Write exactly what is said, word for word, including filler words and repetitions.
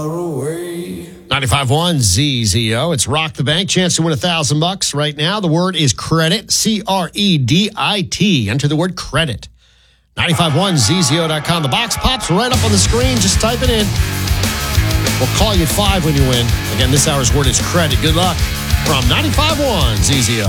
ninety-five point one Z Z O. It's Rock the Bank. Chance to win a thousand bucks right now. The word is credit. C R E D I T. Enter the word credit. ninety-five point one Z Z O dot com. The box pops right up on the screen. Just type it in. We'll call you at five when you win. Again, this hour's word is credit. Good luck from ninety-five point one Z Z O.